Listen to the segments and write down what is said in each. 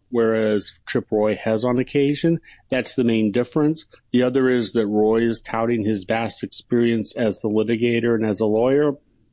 whereas Chip Roy has on occasion. That's the main difference. The other is that Roy is touting his vast experience as the litigator and as a lawyer,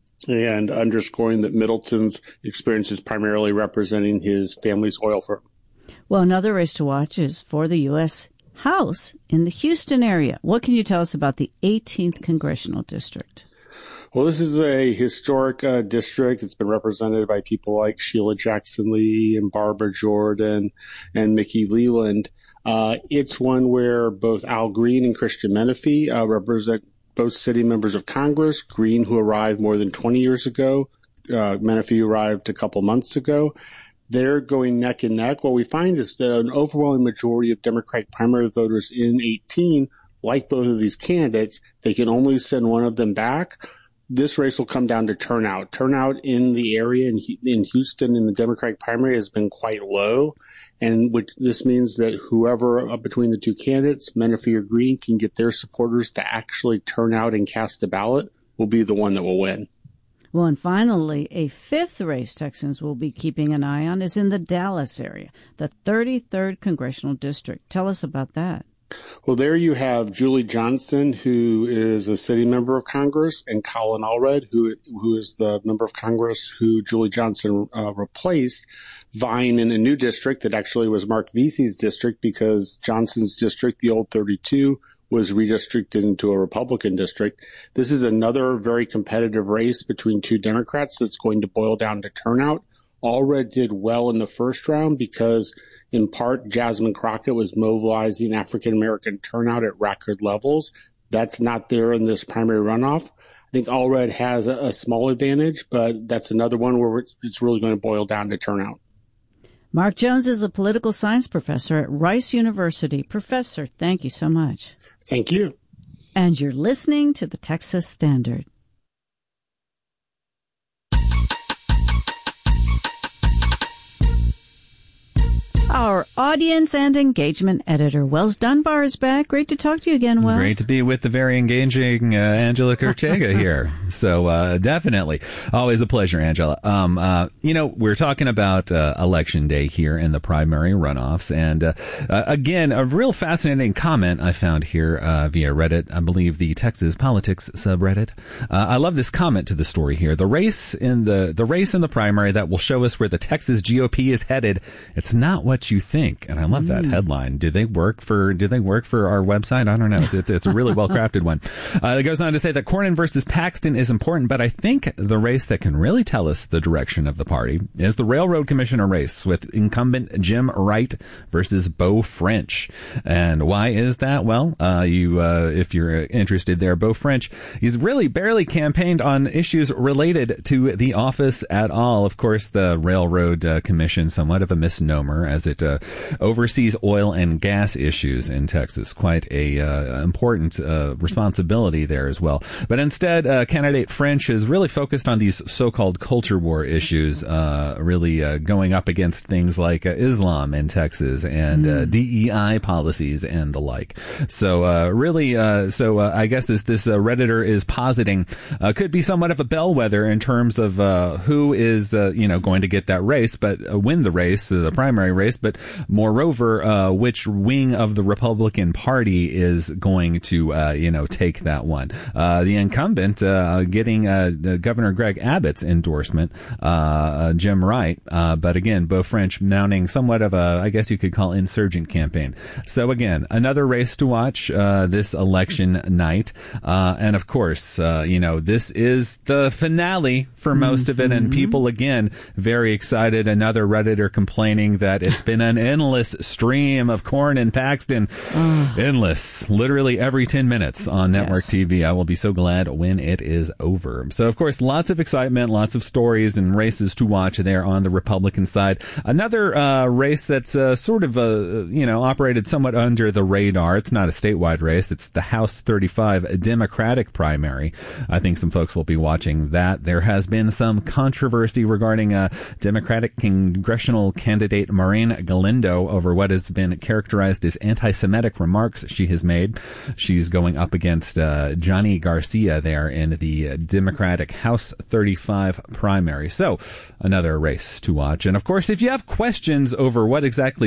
and underscoring that Middleton's experience is primarily representing his family's oil firm. Well, another race to watch is for the U.S. House in the Houston area. What can you tell us about the 18th Congressional District? Well, this is a historic district. It's been represented by people like Sheila Jackson Lee and Barbara Jordan and Mickey Leland. It's one where both Al Green and Christian Menefee represent both sitting members of Congress. Green, who arrived more than 20 years ago, Menefee arrived a couple months ago. They're going neck and neck. What we find is that an overwhelming majority of Democratic primary voters in 18 like both of these candidates. They can only send one of them back. This race will come down to turnout. Turnout in the area in Houston in the Democratic primary has been quite low. And this means that whoever between the two candidates, Menefee or Green, can get their supporters to actually turn out and cast a ballot will be the one that will win. Well, and finally, a fifth race Texans will be keeping an eye on is in the Dallas area, the 33rd Congressional District. Tell us about that. Well, there you have Julie Johnson, who is a sitting member of Congress, and Colin Allred, who is the member of Congress who Julie Johnson replaced, vying in a new district that actually was Mark Vesey's district because Johnson's district, the old 32, was redistricted into a Republican district. This is another very competitive race between two Democrats that's going to boil down to turnout. Allred did well in the first round because, in part, Jasmine Crockett was mobilizing African-American turnout at record levels. That's not there in this primary runoff. I think Allred has a small advantage, but that's another one where it's really going to boil down to turnout. Mark Jones is a political science professor at Rice University. Professor, thank you so much. Thank you. And you're listening to the Texas Standard. Our audience and engagement editor, Wells Dunbar, is back. Great to talk to you again, Wells. Great to be with the very engaging Angela Korchega here. So definitely. Always a pleasure, Angela. We're talking about Election Day here in the primary runoffs. And again, a real fascinating comment I found here via Reddit, I believe the Texas Politics subreddit. I love this comment to the story here. The race in the primary that will show us where the Texas GOP is headed. It's not what you think. And I love that headline. Do they work for our website? I don't know. It's a really well crafted one. It goes on to say that Cornyn versus Paxton is important, but I think the race that can really tell us the direction of the party is the Railroad Commissioner race with incumbent Jim Wright versus Beau French. And why is that? Well, if you're interested there, Beau French, he's really barely campaigned on issues related to the office at all. Of course, the Railroad Commission, somewhat of a misnomer, as it oversees oil and gas issues in Texas. Quite a important responsibility there as well. But instead, candidate French is really focused on these so-called culture war issues, really going up against things like Islam in Texas and DEI policies and the like. So I guess this Redditor is positing could be somewhat of a bellwether in terms of who is going to get that race, but win the race, the primary race, but moreover, which wing of the Republican Party is going to, take that one. The incumbent getting Governor Greg Abbott's endorsement, Jim Wright, but again, Beau French mounting somewhat of a, I guess you could call, insurgent campaign. So again, another race to watch this election night. And of course, this is the finale for most of it, and people, again, very excited. Another Redditor complaining that it's been an endless stream of Cornyn and Paxton. Endless. Literally every 10 minutes on network TV. I will be so glad when it is over. So, of course, lots of excitement, lots of stories and races to watch there on the Republican side. Another race that's operated somewhat under the radar. It's not a statewide race. It's the House 35 Democratic primary. I think some folks will be watching that. There has been some controversy regarding Democratic congressional candidate Maureen Galindo over what has been characterized as anti-Semitic remarks she has made. She's going up against Johnny Garcia there in the Democratic House 35 primary. So, another race to watch. And of course, if you have questions over what exactly